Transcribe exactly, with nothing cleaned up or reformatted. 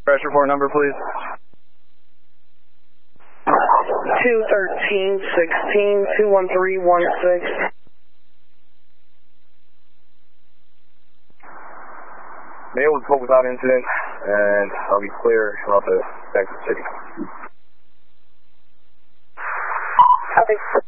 Crash report number, please. two thirteen sixteen two one three one six. Mail was pulled without incident, and I'll be clear about the Texas City. Copy.